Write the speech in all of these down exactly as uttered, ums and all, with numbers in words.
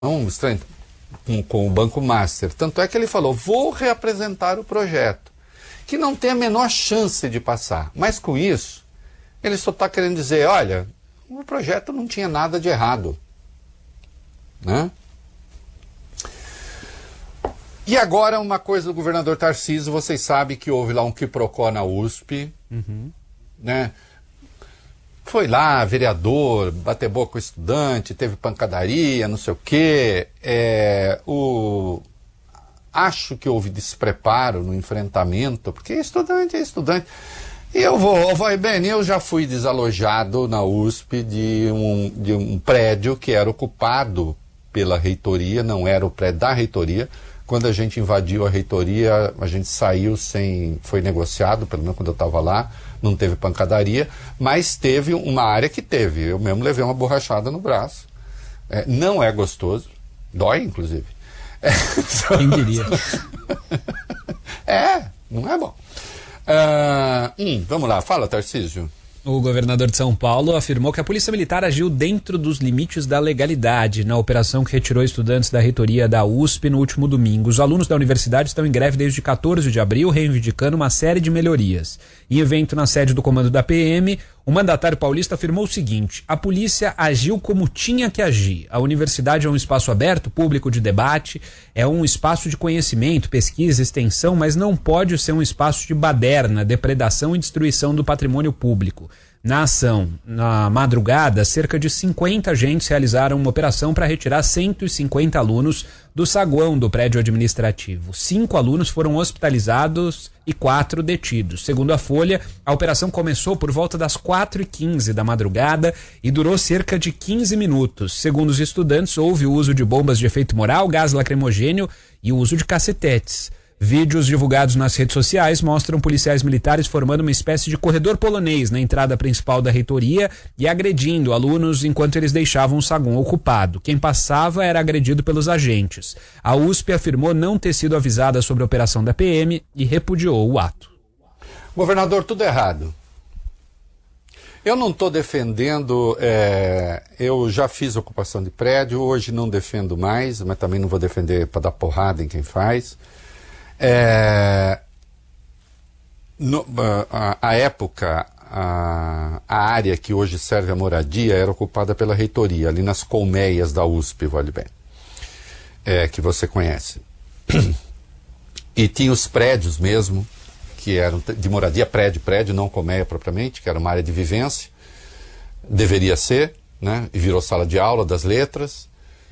estranho, com, com o Banco Master. Tanto é que ele falou, vou reapresentar o projeto, que não tem a menor chance de passar. Mas com isso, ele só está querendo dizer, olha, o projeto não tinha nada de errado. Né? E agora uma coisa do governador Tarcísio, vocês sabem que houve lá um quiprocó na U S P, uhum. né? Foi lá, vereador, bater boca com o estudante, teve pancadaria, não sei o quê. É, o... Acho que houve despreparo no enfrentamento, porque estudante é estudante. E eu vou, vai bem, eu já fui desalojado na U S P de um, de um prédio que era ocupado pela reitoria, não era o prédio da reitoria. Quando a gente invadiu a reitoria, a gente saiu sem... Foi negociado, pelo menos quando eu estava lá, não teve pancadaria, mas teve uma área que teve. Eu mesmo levei uma borrachada no braço. É, não é gostoso, dói, inclusive. É, Quem diria? É, não é bom. Uh, hum, vamos lá, fala, Tarcísio. O governador de São Paulo afirmou que a Polícia Militar agiu dentro dos limites da legalidade na operação que retirou estudantes da reitoria da U S P no último domingo. Os alunos da universidade estão em greve desde quatorze de abril, reivindicando uma série de melhorias. Em evento na sede do comando da P M, o mandatário paulista afirmou o seguinte: a polícia agiu como tinha que agir. A universidade é um espaço aberto, público de debate, é um espaço de conhecimento, pesquisa, extensão, mas não pode ser um espaço de baderna, depredação e destruição do patrimônio público. Na ação, na madrugada, cerca de cinquenta agentes realizaram uma operação para retirar cento e cinquenta alunos do saguão do prédio administrativo. Cinco alunos foram hospitalizados e quatro detidos. Segundo a Folha, a operação começou por volta das quatro e quinze da madrugada e durou cerca de quinze minutos. Segundo os estudantes, houve o uso de bombas de efeito moral, gás lacrimogênio e o uso de cacetetes. Vídeos divulgados nas redes sociais mostram policiais militares formando uma espécie de corredor polonês na entrada principal da reitoria e agredindo alunos enquanto eles deixavam o saguão ocupado. Quem passava era agredido pelos agentes. A U S P afirmou não ter sido avisada sobre a operação da P M e repudiou o ato. Governador, tudo errado. Eu não estou defendendo, é, eu já fiz ocupação de prédio, hoje não defendo mais, mas também não vou defender para dar porrada em quem faz. É, no, a, a época, a, a área que hoje serve a moradia era ocupada pela reitoria, ali nas colmeias da U S P, vale bem, é, que você conhece. E tinha os prédios mesmo, que eram de moradia, prédio, prédio, não colmeia propriamente, que era uma área de vivência, deveria ser, né? E virou sala de aula das letras.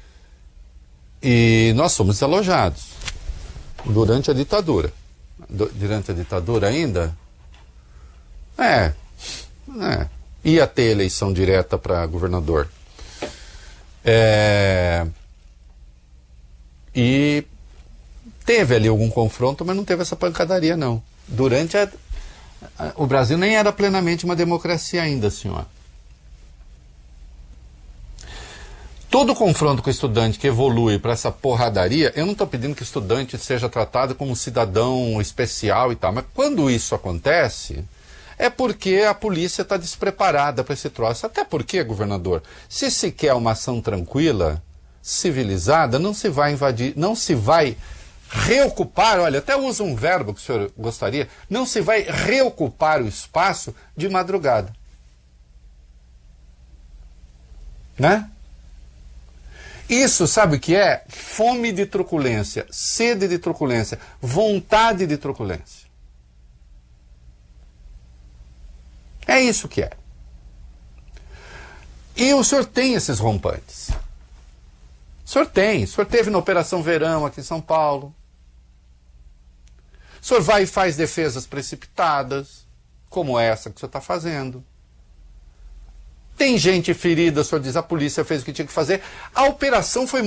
E nós fomos desalojados. Durante a ditadura. Du- durante a ditadura ainda? É, é. Ia ter eleição direta para governador. É, e teve ali algum confronto, mas não teve essa pancadaria, não. Durante a... a o Brasil nem era plenamente uma democracia ainda, senhor. Todo confronto com o estudante que evolui para essa porradaria, eu não estou pedindo que o estudante seja tratado como um cidadão especial e tal, mas quando isso acontece, é porque a polícia está despreparada para esse troço. Até porque, governador, se se quer uma ação tranquila, civilizada, não se vai invadir, não se vai reocupar, olha, até uso um verbo que o senhor gostaria, não se vai reocupar o espaço de madrugada. Né? Isso, sabe o que é? Fome de truculência, sede de truculência, vontade de truculência. É isso que é. E o senhor tem esses rompantes. O senhor tem. O senhor teve na Operação Verão aqui em São Paulo. O senhor vai e faz defesas precipitadas, como essa que o senhor está fazendo. Tem gente ferida, o senhor diz, a polícia fez o que tinha que fazer. A operação foi